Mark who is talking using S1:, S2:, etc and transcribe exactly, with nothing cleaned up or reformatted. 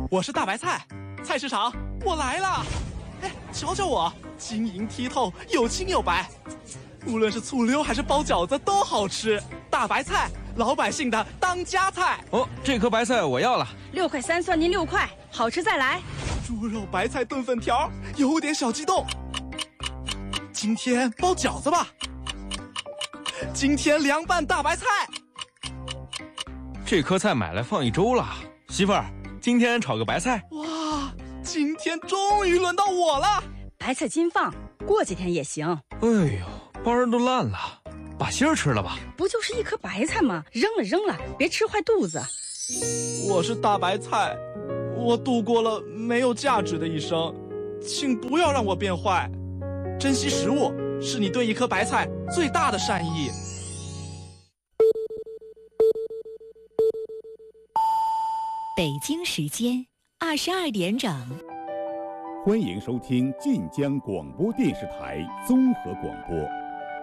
S1: 我是大白菜，菜市场我来了。哎，瞧瞧我，晶莹剔透，又青又白，无论是醋溜还是包饺子都好吃。大白菜，老百姓的当家菜。
S2: 哦，这颗白菜我要了。
S3: 六块三算您六块，好吃再来。
S1: 猪肉白菜炖粉条，有点小激动。今天包饺子吧。今天凉拌大白菜。
S2: 这颗菜买来放一周了，媳妇儿，今天炒个白菜。
S1: 哇，今天终于轮到我了。
S3: 白菜金放，过几天也行。
S2: 哎呦，包儿都烂了，把芯儿吃了吧。
S3: 不就是一颗白菜吗？扔了扔了，别吃坏肚子。
S1: 我是大白菜，我度过了没有价值的一生，请不要让我变坏。珍惜食物是你对一颗白菜最大的善意。
S4: 北京时间二十二点整，
S5: 欢迎收听晋江广播电视台综合广播。